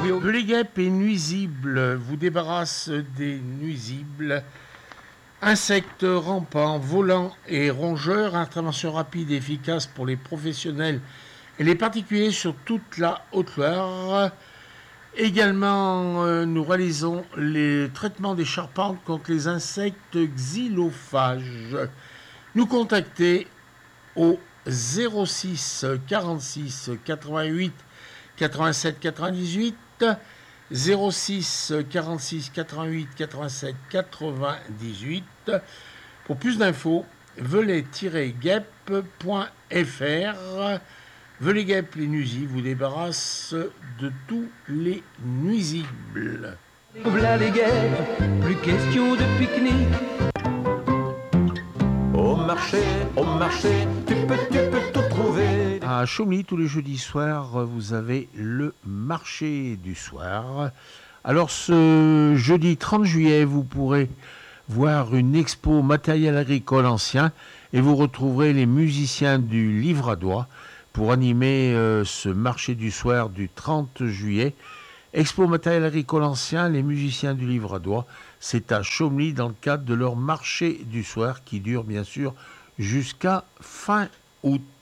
Les guêpes et nuisibles vous débarrasse des nuisibles. Insectes rampants, volants et rongeurs, intervention rapide et efficace pour les professionnels et les particuliers sur toute la Haute-Loire. Également, nous réalisons les traitements des charpentes contre les insectes xylophages. Nous contacter au 06 46 88 87 98, 06 46 88 87 98. Pour plus d'infos, velay-guêpe.fr. Velay guêpes, les nuisibles vous débarrassent de tous les nuisibles. V'là les guêpes, plus question de pique-nique. Au marché, tu peux tout trouver. À Chaumy, tous les jeudis soirs, vous avez le marché du soir. Alors ce jeudi 30 juillet, vous pourrez voir une expo matériel agricole ancien et vous retrouverez les musiciens du Livradois pour animer ce marché du soir du 30 juillet. Expo matériel agricole ancien, les musiciens du Livradois, c'est à Chaumy dans le cadre de leur marché du soir qui dure bien sûr jusqu'à fin août.